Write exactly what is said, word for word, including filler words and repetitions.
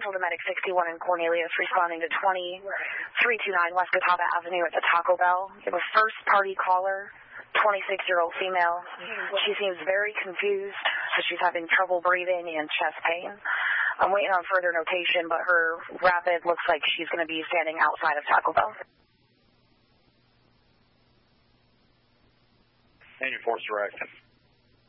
Central to Medic sixty-one in Cornelius, responding to twenty-three twenty-nine West Catawba Avenue at the Taco Bell. It was first party caller, twenty-six-year-old female. She seems very confused, so she's having trouble breathing and chest pain. I'm waiting on further notation, but her rapid looks like she's going to be standing outside of Taco Bell. And your force direction.